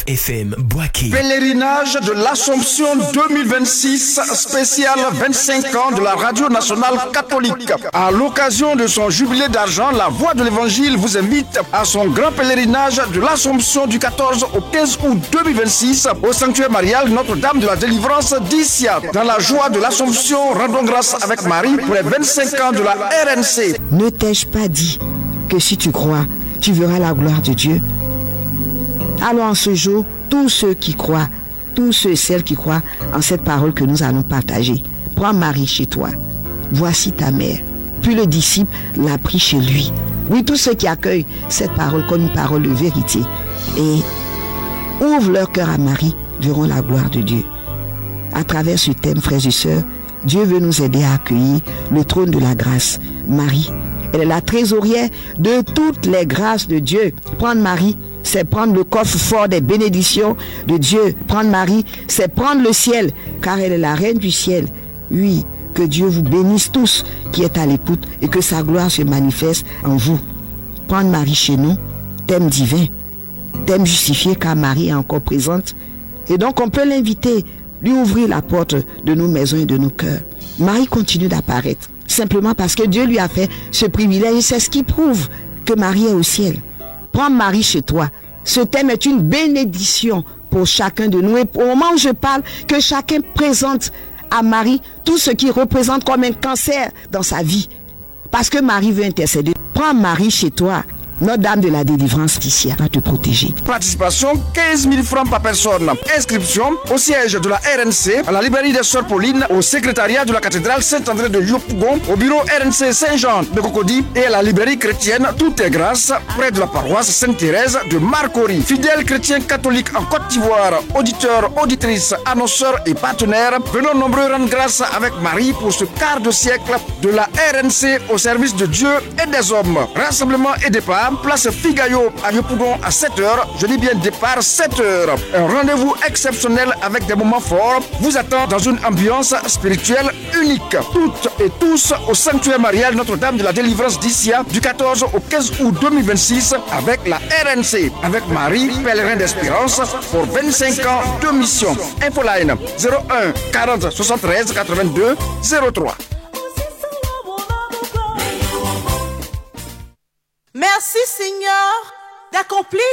FM Boaké. Pèlerinage de l'Assomption 2026, spécial 25 ans de la Radio Nationale Catholique. À l'occasion de son jubilé d'argent, la Voix de l'Évangile vous invite à son grand pèlerinage de l'Assomption du 14 au 15 août 2026 au sanctuaire marial Notre-Dame de la Délivrance d'Issia. Dans la joie de l'Assomption, rendons grâce avec Marie pour les 25 ans de la RNC. Ne t'ai-je pas dit que si tu crois, tu verras la gloire de Dieu? Alors en ce jour, tous ceux qui croient, tous ceux et celles qui croient en cette parole que nous allons partager, prends Marie chez toi. Voici ta mère. Puis le disciple l'a pris chez lui. Oui, tous ceux qui accueillent cette parole comme une parole de vérité et ouvrent leur cœur à Marie verront la gloire de Dieu. À travers ce thème, frères et sœurs, Dieu veut nous aider à accueillir le trône de la grâce. Marie, elle est la trésorière de toutes les grâces de Dieu. Prendre Marie, c'est prendre le coffre fort des bénédictions de Dieu. Prendre Marie, c'est prendre le ciel, car elle est la reine du ciel. Oui, que Dieu vous bénisse tous qui êtes à l'écoute et que sa gloire se manifeste en vous. Prendre Marie chez nous, thème divin, thème justifié car Marie est encore présente. Et donc on peut l'inviter, lui ouvrir la porte de nos maisons et de nos cœurs. Marie continue d'apparaître, simplement parce que Dieu lui a fait ce privilège et c'est ce qui prouve que Marie est au ciel. Prends Marie chez toi. Ce thème est une bénédiction pour chacun de nous. Et au moment où je parle, que chacun présente à Marie tout ce qui représente comme un cancer dans sa vie. Parce que Marie veut intercéder. Prends Marie chez toi. Notre-Dame de la Délivrance d'Issia va te protéger. Participation 15 000 francs par personne. Inscription au siège de la RNC, à la librairie des Sœurs Paulines, au secrétariat de la cathédrale Saint-André de Yopougon, au bureau RNC Saint-Jean de Cocody et à la librairie chrétienne Tout est grâce, près de la paroisse Sainte-Thérèse de Marcory. Fidèles chrétiens catholiques en Côte d'Ivoire, auditeurs, auditrices, annonceurs et partenaires, venons nombreux rendre grâce avec Marie pour ce quart de siècle de la RNC au service de Dieu et des hommes. Rassemblement et départ. Place Figayo à Yopougon à 7h. Je dis bien départ 7h. Un rendez-vous exceptionnel avec des moments forts vous attend dans une ambiance spirituelle unique. Toutes et tous au sanctuaire marial Notre-Dame de la Délivrance d'Issia du 14 au 15 août 2026 avec la RNC, avec Marie, pèlerin d'espérance pour 25 ans de mission. Infoline 01 40 73 82 03. Merci Seigneur d'accomplir